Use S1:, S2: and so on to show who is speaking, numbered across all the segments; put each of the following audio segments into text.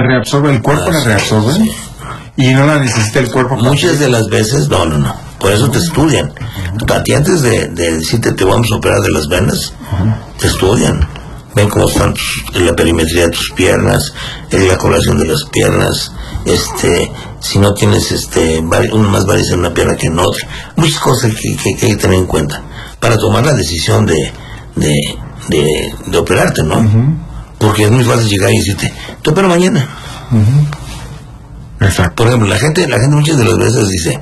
S1: reabsorbe, el cuerpo la reabsorbe.
S2: Sí.
S1: Y no la necesita el cuerpo.
S2: Muchas de las veces, no. Por eso te estudian. A ti antes de decirte te vamos a operar de las venas, te estudian. Ven cómo están la perimetría de tus piernas, la coloración de las piernas, si no tienes una más varices en una pierna que en otra. Muchas cosas que hay que tener en cuenta para tomar la decisión de operarte, ¿no? Porque es muy fácil llegar y decirte, te opero mañana.
S1: Exacto.
S2: Por ejemplo, la gente muchas de las veces dice,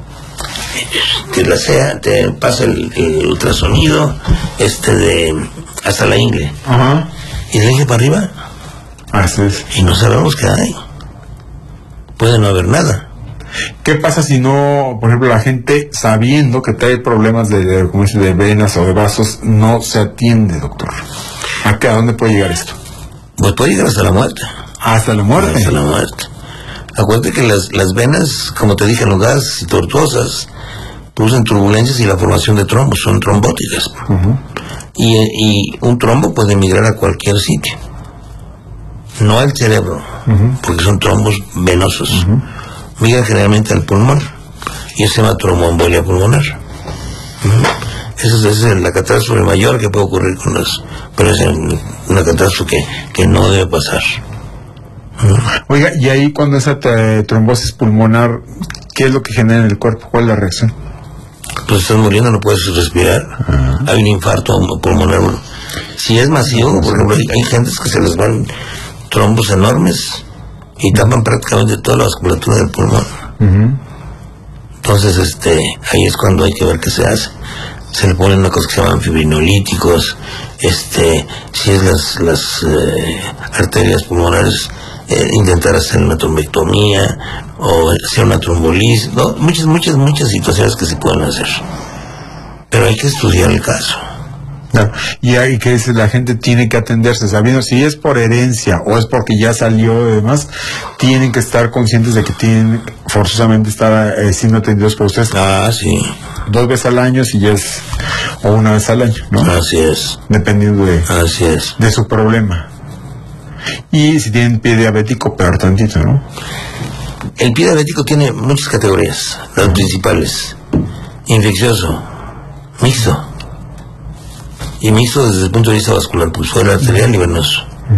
S2: te pasa el ultrasonido hasta la ingle. Y de ingle para arriba.
S1: Así es.
S2: Y no sabemos qué hay. Puede no haber nada.
S1: ¿Qué pasa si no, por ejemplo, la gente sabiendo que trae problemas de venas o de vasos, no se atiende, doctor? ¿A dónde puede llegar esto?
S2: Pues puede llegar hasta la muerte.
S1: ¿Hasta la muerte?
S2: Hasta la muerte. Acuérdate que las venas, como te dije, enludadas y tortuosas, producen turbulencias y la formación de trombos, son trombóticas. Y un trombo puede migrar a cualquier sitio, no al cerebro, porque son trombos venosos. Migran generalmente al pulmón, y eso se llama tromboembolia pulmonar. Esa es la catástrofe mayor que puede ocurrir pero es una catástrofe que no debe pasar.
S1: Oiga, y ahí cuando esa trombosis pulmonar, ¿qué es lo que genera en el cuerpo? ¿Cuál es la reacción?
S2: Pues estás muriendo, no puedes respirar. Hay un infarto pulmonar. Si es masivo, por ejemplo, hay gentes que se les van trombos enormes y tapan prácticamente toda la vasculatura del pulmón. Entonces, ahí es cuando hay que ver qué se hace. Se le ponen una cosa que se llaman fibrinolíticos, si es las arterias pulmonares, intentar hacer una trombectomía o hacer una trombolisis, ¿no? Muchas situaciones que se pueden hacer, pero hay que estudiar el caso.
S1: Claro. Y ahí que la gente tiene que atenderse, sabiendo si es por herencia o es porque ya salió y demás, tienen que estar conscientes de que tienen forzosamente estar siendo atendidos por ustedes.
S2: Sí.
S1: 2 veces al año, si ya es, o 1 vez al año, ¿no?
S2: Así es.
S1: Dependiendo de su problema. Y si tienen pie diabético, peor tantito, ¿no?
S2: El pie diabético tiene muchas categorías, las principales: infeccioso, mixto. Y mixto desde el punto de vista vascular, pulsar, arterial y venoso.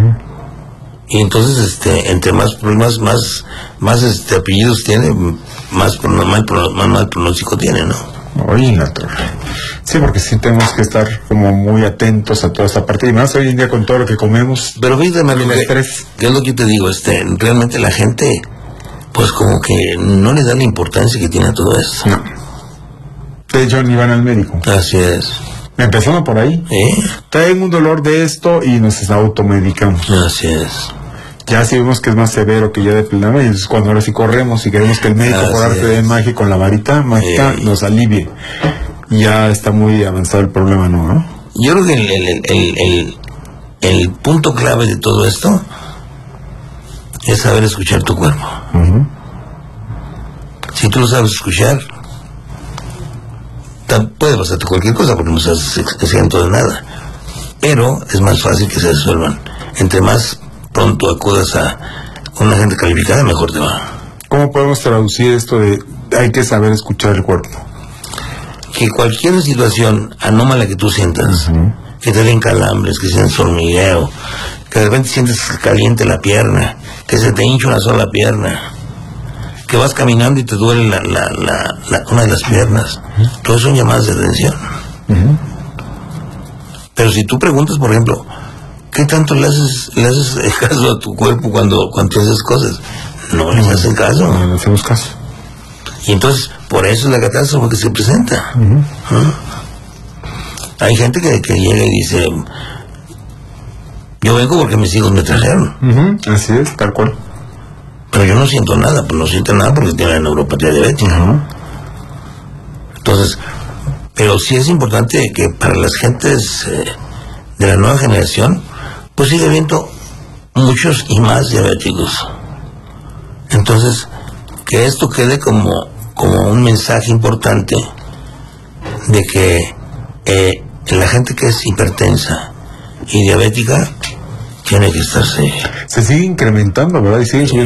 S2: Y entonces, entre más problemas, más apellidos tiene, más mal pronóstico tiene, ¿no?
S1: Oye, la torre. Sí, porque sí tenemos que estar como muy atentos a toda esta parte. Y más hoy en día con todo lo que comemos.
S2: Pero fíjate, ¿qué es lo que te digo? Realmente la gente, pues como que no le da la importancia que tiene a todo esto.
S1: No. De hecho, ni van al médico.
S2: Así es.
S1: Empezando por ahí. Traen un dolor de esto y nos automedicamos.
S2: Así es.
S1: Ya si vemos que es más severo, que ya de plano, y es cuando ahora sí corremos y queremos que el médico por arte de magia con la varita mágica nos alivie. Ya está muy avanzado el problema, ¿no?
S2: Yo creo que el punto clave de todo esto es saber escuchar tu cuerpo. Si tú lo sabes escuchar, puede pasarte cualquier cosa porque no estás exento de nada, pero es más fácil que se resuelvan. Entre más pronto acudas a una gente calificada, mejor te va.
S1: ¿Cómo podemos traducir esto de hay que saber escuchar el cuerpo?
S2: Que cualquier situación anómala que tú sientas, que te den calambres, que sientas hormigueo, que de repente sientes caliente la pierna, que se te hincha una sola pierna, que vas caminando y te duele una de las piernas, todo son llamadas de atención. Pero si tú preguntas, por ejemplo, ¿qué tanto le haces caso a tu cuerpo cuando haces cosas? No les hacen caso.
S1: No le hacemos caso.
S2: Y entonces, por eso es la catástrofe que se presenta. Hay gente que llega y dice, yo vengo porque mis hijos me trajeron.
S1: Así es, tal cual.
S2: Pero yo no siento nada, pues no siento nada porque tiene la neuropatía diabética. Entonces, pero sí es importante que para las gentes de la nueva generación, pues sigue habiendo muchos y más diabéticos. Entonces, que esto quede como un mensaje importante de que la gente que es hipertensa y diabética tiene que estarse.
S1: Se sigue incrementando, ¿verdad? Y sigue subiendo.